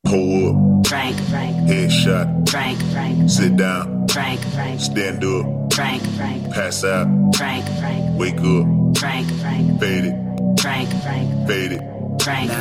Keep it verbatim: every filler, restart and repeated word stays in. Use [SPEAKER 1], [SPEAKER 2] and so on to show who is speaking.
[SPEAKER 1] Pull up.
[SPEAKER 2] Frank, Frank.
[SPEAKER 1] Headshot.
[SPEAKER 2] Frank, Frank.
[SPEAKER 1] Sit down.
[SPEAKER 2] Frank, Frank.
[SPEAKER 1] Stand up.
[SPEAKER 2] Frank, Frank.
[SPEAKER 1] Pass out.
[SPEAKER 2] Frank, Frank.
[SPEAKER 1] Wake up.
[SPEAKER 2] Frank, Frank.
[SPEAKER 1] Fade it.
[SPEAKER 2] Frank, Frank.
[SPEAKER 1] Fade it.
[SPEAKER 2] Frank.